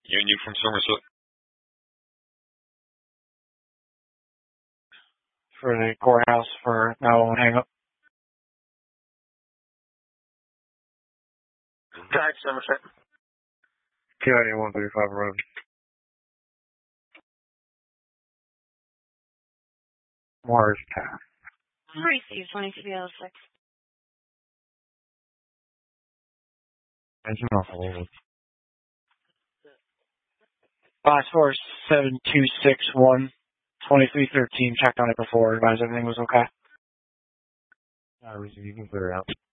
Union from Somerset. For the courthouse for 911 hang up. Drive Somerset. KIA 135 road. Morris Path. Receive 2206. Engine off a little. Last 47261 2313. Checked on it before. Advised everything was okay. You can clear it out.